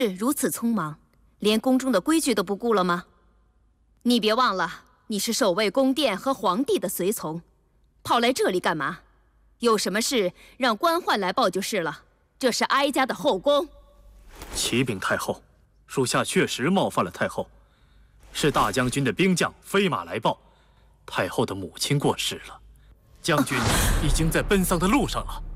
如此匆忙，连宫中的规矩都不顾了吗？你别忘了，你是守卫宫殿和皇帝的随从，跑来这里干嘛？有什么事让官宦来报就是了。这是哀家的后宫。 启禀太后，属下确实冒犯了太后，是大将军的兵将飞马来报，太后的母亲过世了，将军已经在奔丧的路上了。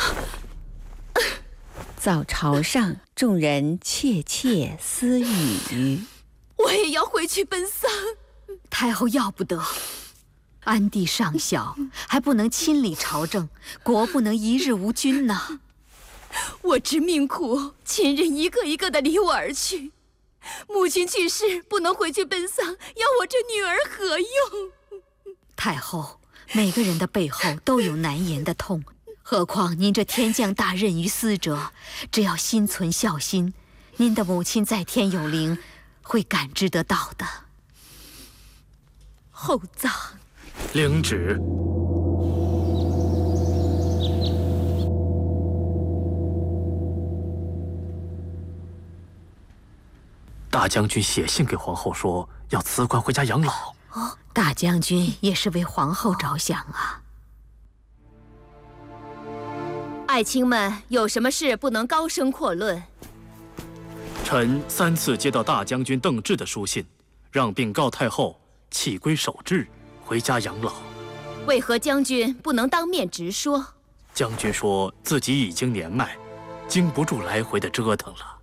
早朝上，众人窃窃私语。 我也要回去奔丧。 太后要不得，安帝尚小，还不能亲理朝政，国不能一日无君呐。 我知命苦，亲人一个一个的离我而去，母亲去世，不能回去奔丧，要我这女儿何用？ 太后，每个人的背后都有难言的痛，何况您这天降大任于斯者，只要心存孝心，您的母亲在天有灵，会感知得到的。 厚葬。 领旨。大将军写信给皇后说要辞官回家养老。 大将军也是为皇后着想啊。 爱卿们有什么事不能高声阔论？ 臣3次接到大将军邓志的书信，让禀告太后弃归守制，回家养老。 为何将军不能当面直说？ 将军说自己已经年迈，经不住来回的折腾了。